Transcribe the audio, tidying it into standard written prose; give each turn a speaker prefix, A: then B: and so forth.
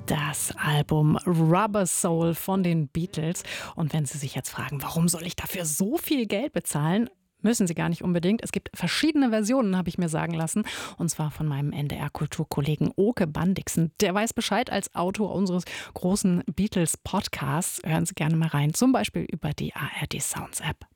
A: Das Album Rubber Soul von den Beatles. Und wenn Sie sich jetzt fragen, warum soll ich dafür so viel Geld bezahlen? Müssen Sie gar nicht unbedingt. Es gibt verschiedene Versionen, habe ich mir sagen lassen. Und zwar von meinem NDR-Kulturkollegen Oke Bandixen. Der weiß Bescheid als Autor unseres großen Beatles-Podcasts. Hören Sie gerne mal rein, zum Beispiel über die ARD Sounds App.